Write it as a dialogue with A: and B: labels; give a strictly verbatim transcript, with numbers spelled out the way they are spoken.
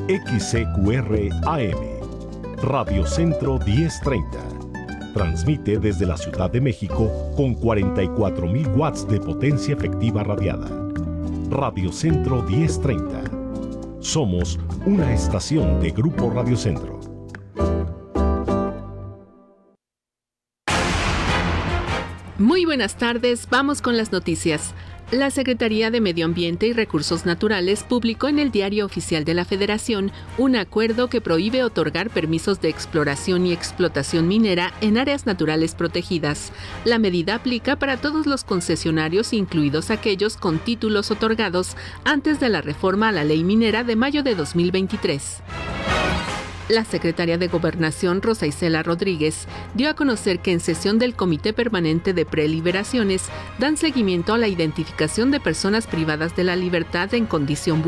A: X C Q R A M, Radio Centro diez treinta. Transmite desde la Ciudad de México con cuarenta y cuatro mil watts de potencia efectiva radiada. Radio Centro diez treinta. Somos una estación de Grupo Radio Centro.
B: Muy buenas tardes, vamos con las noticias. La Secretaría de Medio Ambiente y Recursos Naturales publicó en el Diario Oficial de la Federación un acuerdo que prohíbe otorgar permisos de exploración y explotación minera en áreas naturales protegidas. La medida aplica para todos los concesionarios, incluidos aquellos con títulos otorgados antes de la reforma a la Ley Minera de mayo de dos mil veintitrés. La secretaria de Gobernación, Rosa Isela Rodríguez, dio a conocer que en sesión del Comité Permanente de Preliberaciones dan seguimiento a la identificación de personas privadas de la libertad en condición